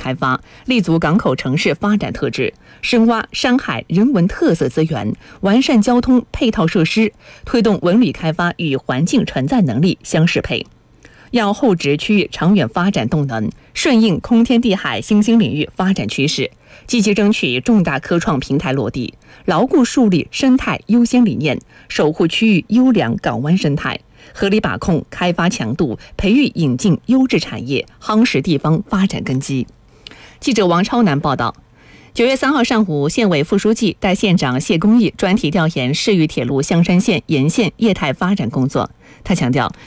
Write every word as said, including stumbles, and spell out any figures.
开发，立足港口城市发展特质，深挖山海人文特色资源，完善交通配套设施，推动文旅开发与环境承载能力相适配。要厚植区域长远发展动能，顺应空天地海新兴领域发展趋势，积极争取重大科创平台落地，牢固树立生态优先理念，守护区域优良港湾生态，合理把控开发强度，培育引进优质产业，夯实地方发展根基。记者王超南报道。九月三号上午，县委副书记带县长谢公义专题调研市域铁路香山县沿线业态发展工作。他强调，